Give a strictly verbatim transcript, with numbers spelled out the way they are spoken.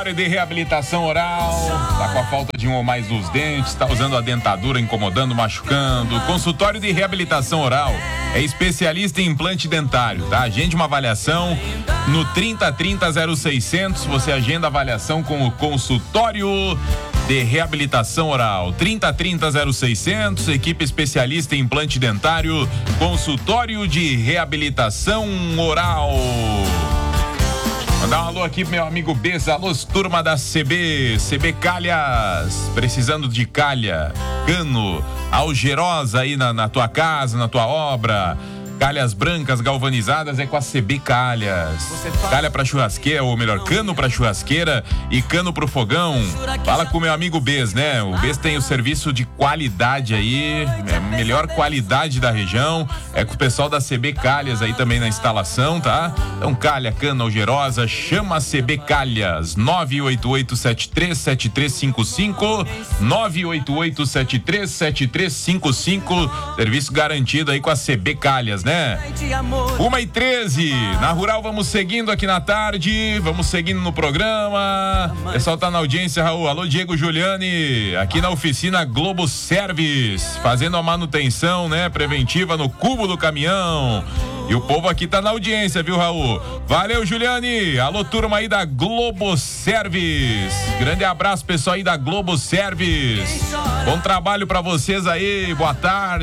De reabilitação oral, tá com a falta de um ou mais dos dentes, tá usando a dentadura, incomodando, machucando. Consultório de reabilitação oral é especialista em implante dentário, tá? Agende uma avaliação no trinta trinta zero seiscentos, você agenda a avaliação com o consultório de reabilitação oral. trinta trinta zero seiscentos, equipe especialista em implante dentário, consultório de reabilitação oral. Mandar um alô aqui pro meu amigo Beza, alô turma da C B, C B Calhas, precisando de calha, cano, algerosa aí na, na tua casa, na tua obra. Calhas brancas galvanizadas é com a C B Calhas. Calha pra churrasqueira, ou melhor, cano pra churrasqueira e cano pro fogão. Fala com o meu amigo Bez, né? O Bez tem o serviço de qualidade aí, é a melhor qualidade da região. É com o pessoal da C B Calhas aí também na instalação, tá? Então, calha, cano, algerosa, chama a C B Calhas. nove oito oito sete três sete três cinco cinco, nove oito oito sete três sete três cinco cinco. Serviço garantido aí com a C B Calhas, né? uma e treze, na Rural vamos seguindo aqui na tarde, vamos seguindo no programa. O pessoal tá na audiência, Raul. Alô, Diego Giuliani, aqui na oficina Globo Service, fazendo a manutenção, né, preventiva no cubo do caminhão. E o povo aqui tá na audiência, viu, Raul? Valeu, Giuliani. Alô, turma aí da Globo Service. Grande abraço, pessoal aí da Globo Service. Bom trabalho pra vocês aí, boa tarde.